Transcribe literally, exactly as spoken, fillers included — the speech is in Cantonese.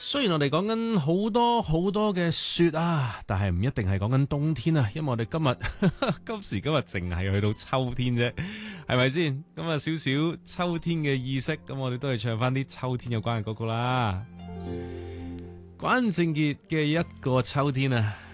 雖然我哋講緊好多好多嘅雪啊，但係唔一定係講緊冬天啊，因為我哋今日今時今日淨係去到秋天啫，係咪先？咁啊，少少秋天嘅意識，咁我哋都係唱翻啲秋天有關嘅歌曲啦。關正傑嘅一個秋天啊。